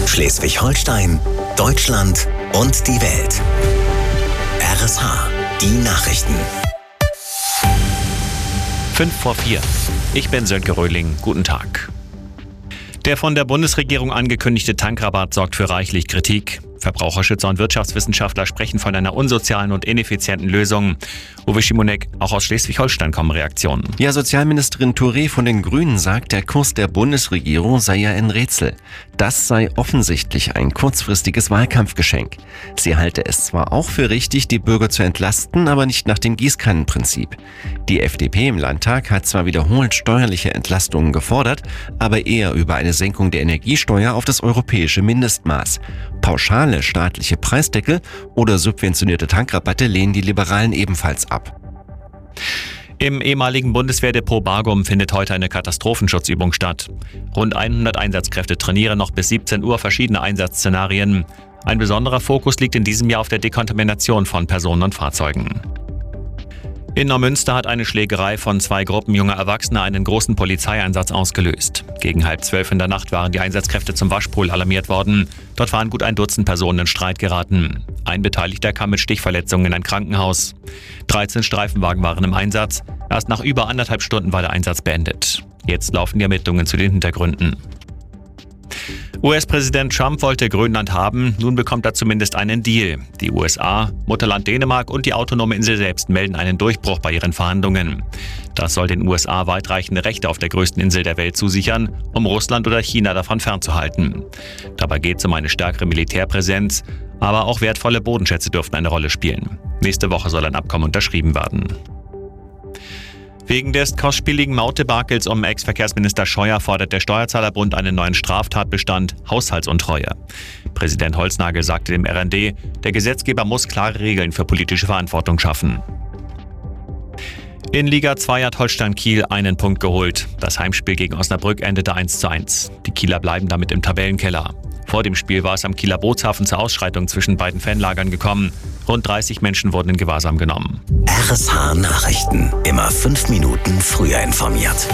Schleswig-Holstein, Deutschland und die Welt. RSH, die Nachrichten. 5:04. Ich bin Sönke Röhling. Guten Tag. Der von der Bundesregierung angekündigte Tankrabatt sorgt für reichlich Kritik. Verbraucherschützer und Wirtschaftswissenschaftler sprechen von einer unsozialen und ineffizienten Lösung. Uwe Schimonek, auch aus Schleswig-Holstein kommen Reaktionen. Ja, Sozialministerin Touré von den Grünen sagt, der Kurs der Bundesregierung sei ja ein Rätsel. Das sei offensichtlich ein kurzfristiges Wahlkampfgeschenk. Sie halte es zwar auch für richtig, die Bürger zu entlasten, aber nicht nach dem Gießkannenprinzip. Die FDP im Landtag hat zwar wiederholt steuerliche Entlastungen gefordert, aber eher über eine Senkung der Energiesteuer auf das europäische Mindestmaß. Pauschale staatliche Preisdeckel oder subventionierte Tankrabatte lehnen die Liberalen ebenfalls ab. Im ehemaligen Bundeswehrdepot Bargum findet heute eine Katastrophenschutzübung statt. Rund 100 Einsatzkräfte trainieren noch bis 17 Uhr verschiedene Einsatzszenarien. Ein besonderer Fokus liegt in diesem Jahr auf der Dekontamination von Personen und Fahrzeugen. In Neumünster hat eine Schlägerei von 2 Gruppen junger Erwachsener einen großen Polizeieinsatz ausgelöst. Gegen 11:30 in der Nacht waren die Einsatzkräfte zum Waschpool alarmiert worden. Dort waren gut ein Dutzend Personen in Streit geraten. Ein Beteiligter kam mit Stichverletzungen in ein Krankenhaus. 13 Streifenwagen waren im Einsatz. Erst nach über 1,5 Stunden war der Einsatz beendet. Jetzt laufen die Ermittlungen zu den Hintergründen. US-Präsident Trump wollte Grönland haben, nun bekommt er zumindest einen Deal. Die USA, Mutterland Dänemark und die autonome Insel selbst melden einen Durchbruch bei ihren Verhandlungen. Das soll den USA weitreichende Rechte auf der größten Insel der Welt zusichern, um Russland oder China davon fernzuhalten. Dabei geht es um eine stärkere Militärpräsenz, aber auch wertvolle Bodenschätze dürften eine Rolle spielen. Nächste Woche soll ein Abkommen unterschrieben werden. Wegen des kostspieligen Mautdebakels um Ex-Verkehrsminister Scheuer fordert der Steuerzahlerbund einen neuen Straftatbestand Haushaltsuntreue. Präsident Holznagel sagte dem RND, der Gesetzgeber muss klare Regeln für politische Verantwortung schaffen. In Liga 2 hat Holstein Kiel einen Punkt geholt. Das Heimspiel gegen Osnabrück endete 1:1. Die Kieler bleiben damit im Tabellenkeller. Vor dem Spiel war es am Kieler Bootshafen zur Ausschreitung zwischen beiden Fanlagern gekommen. Rund 30 Menschen wurden in Gewahrsam genommen. RSH Nachrichten. Immer 5 Minuten früher informiert.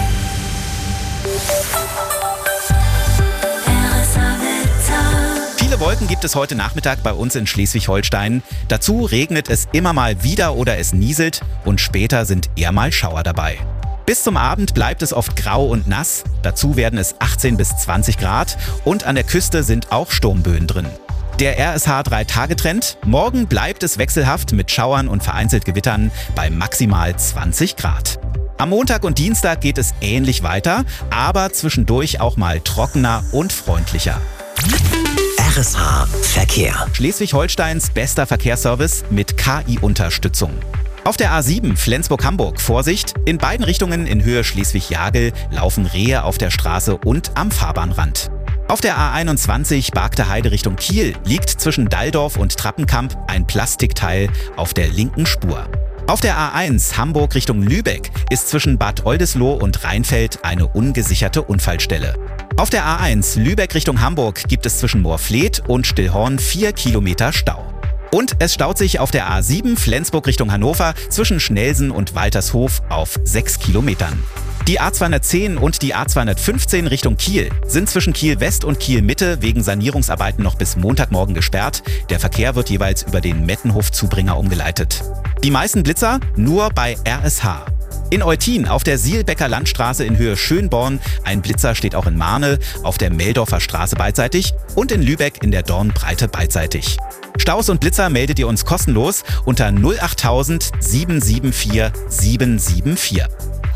Viele Wolken gibt es heute Nachmittag bei uns in Schleswig-Holstein. Dazu regnet es immer mal wieder oder es nieselt und später sind eher mal Schauer dabei. Bis zum Abend bleibt es oft grau und nass. Dazu werden es 18 bis 20 Grad und an der Küste sind auch Sturmböen drin. Der RSH 3-Tage-Trend. Morgen bleibt es wechselhaft mit Schauern und vereinzelt Gewittern bei maximal 20 Grad. Am Montag und Dienstag geht es ähnlich weiter, aber zwischendurch auch mal trockener und freundlicher. RSH Verkehr. Schleswig-Holsteins bester Verkehrsservice mit KI-Unterstützung. Auf der A7 Flensburg-Hamburg, Vorsicht, in beiden Richtungen in Höhe Schleswig-Jagel laufen Rehe auf der Straße und am Fahrbahnrand. Auf der A21 Bargte Heide Richtung Kiel liegt zwischen Dalldorf und Trappenkamp ein Plastikteil auf der linken Spur. Auf der A1 Hamburg Richtung Lübeck ist zwischen Bad Oldesloe und Rheinfeld eine ungesicherte Unfallstelle. Auf der A1 Lübeck Richtung Hamburg gibt es zwischen Moorfleet und Stillhorn 4 Kilometer Stau. Und es staut sich auf der A7 Flensburg Richtung Hannover zwischen Schnelsen und Waltershof auf 6 Kilometern. Die A210 und die A215 Richtung Kiel sind zwischen Kiel West und Kiel Mitte wegen Sanierungsarbeiten noch bis Montagmorgen gesperrt. Der Verkehr wird jeweils über den Mettenhof-Zubringer umgeleitet. Die meisten Blitzer nur bei RSH. In Eutin auf der Sielbecker Landstraße in Höhe Schönborn, ein Blitzer steht auch in Marne, auf der Meldorfer Straße beidseitig und in Lübeck in der Dornbreite beidseitig. Staus und Blitzer meldet ihr uns kostenlos unter 08000 774 774.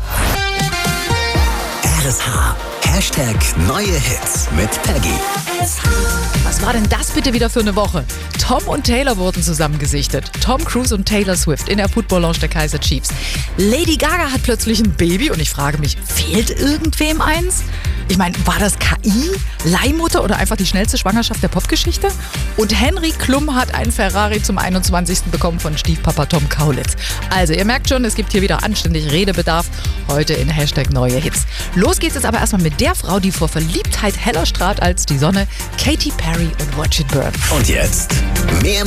RSH. Hashtag neue Hits mit Peggy. Was war denn das bitte wieder für eine Woche? Tom und Taylor wurden zusammen gesichtet. Tom Cruise und Taylor Swift in der Football Lounge der Kaiser Chiefs. Lady Gaga hat plötzlich ein Baby und ich frage mich, fehlt irgendwem eins? Ich meine, war das KI, Leihmutter oder einfach die schnellste Schwangerschaft der Popgeschichte? Und Henry Klum hat einen Ferrari zum 21. bekommen von Stiefpapa Tom Kaulitz. Also ihr merkt schon, es gibt hier wieder anständig Redebedarf. Heute in Hashtag neue Hits. Los geht's jetzt aber erstmal mit der Frau, die vor Verliebtheit heller strahlt als die Sonne. Katy Perry und Watch It Burn. Und jetzt mehr